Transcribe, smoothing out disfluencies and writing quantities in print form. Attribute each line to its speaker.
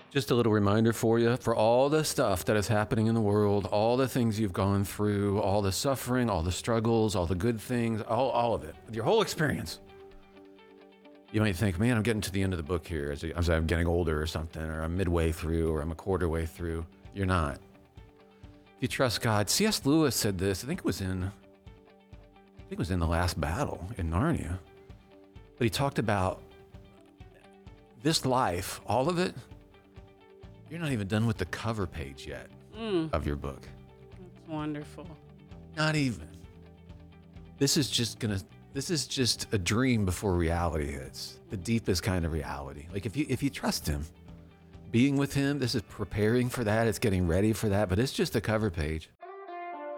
Speaker 1: Just a little reminder for you, for all the stuff that is happening in the world, all the things you've gone through, all the suffering, all the struggles, all the good things, all of it, your whole experience. You might think, man, I'm getting to the end of the book here as I'm getting older or something, or I'm midway through, or I'm a quarter way through. You're not. If you trust God, C.S. Lewis said this, I think it was in The Last Battle in Narnia. But he talked about this life, all of it, you're not even done with the cover page yet of your book.
Speaker 2: That's wonderful.
Speaker 1: Not even. This is just a dream before reality hits. The deepest kind of reality. Like if you trust him, being with him, this is preparing for that. It's getting ready for that, but it's just the cover page.